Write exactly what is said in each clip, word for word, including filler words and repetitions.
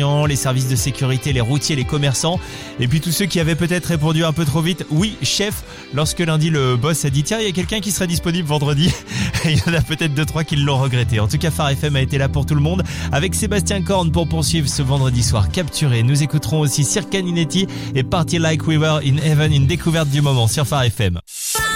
enseignants, les services de sécurité, les routiers, les commerçants. Et puis tous ceux qui avaient peut-être répondu un peu trop vite. Oui, chef, lorsque lundi le boss a dit tiens, il y a quelqu'un qui serait disponible vendredi. Il y en a peut-être deux, trois qui l'ont regretté. En tout cas, Phare F M a été là pour tout le monde. Avec Sébastien Korn pour poursuivre ce vendredi soir capturé. Nous écouterons aussi Circa Ninetti et Party Like We Were in Heaven, une découverte du moment sur Phare F M.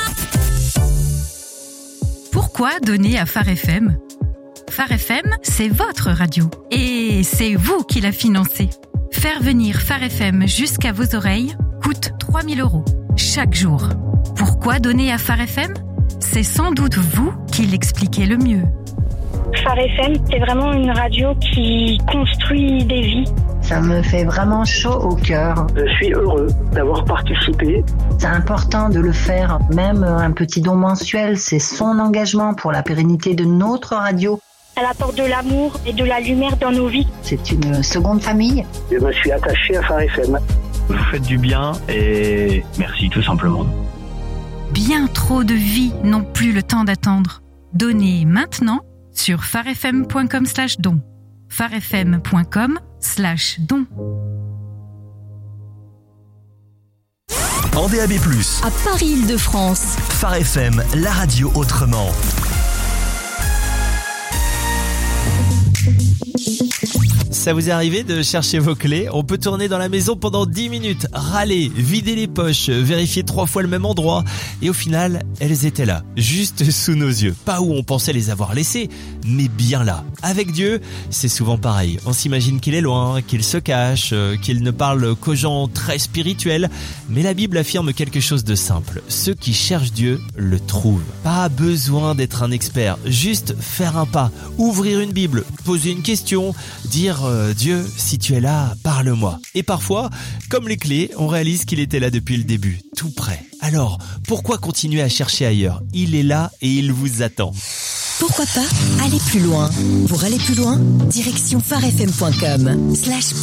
Pourquoi donner à Phare F M ? Phare F M, c'est votre radio. Et c'est vous qui la financez. Faire venir Phare F M jusqu'à vos oreilles coûte trois mille euros chaque jour. Pourquoi donner à Phare F M ? C'est sans doute vous qui l'expliquez le mieux. Phare F M, c'est vraiment une radio qui construit des vies. Ça me fait vraiment chaud au cœur. Je suis heureux d'avoir participé. C'est important de le faire. Même un petit don mensuel, c'est son engagement pour la pérennité de notre radio. Elle apporte de l'amour et de la lumière dans nos vies. C'est une seconde famille. Je me suis attaché à Phare F M. Vous faites du bien et merci tout simplement. Bien trop de vies n'ont plus le temps d'attendre. Donnez maintenant sur pharefm point com slash don. pharefm point com slash don. En D A B plus, à Paris-Île-de-France. Phare F M, la radio autrement. Ça vous est arrivé de chercher vos clés ? On peut tourner dans la maison pendant dix minutes, râler, vider les poches, vérifier trois fois le même endroit. Et au final, elles étaient là, juste sous nos yeux. Pas où on pensait les avoir laissées, mais bien là. Avec Dieu, c'est souvent pareil. On s'imagine qu'il est loin, qu'il se cache, qu'il ne parle qu'aux gens très spirituels. Mais la Bible affirme quelque chose de simple. Ceux qui cherchent Dieu le trouvent. Pas besoin d'être un expert, juste faire un pas, ouvrir une Bible, poser une question, dire euh, Dieu, si tu es là, parle-moi. Et parfois, comme les clés, on réalise qu'il était là depuis le début, tout près. Alors, pourquoi continuer à chercher ailleurs ? Il est là et il vous attend. Pourquoi pas aller plus loin ? Pour aller plus loin, direction pharefm point com slash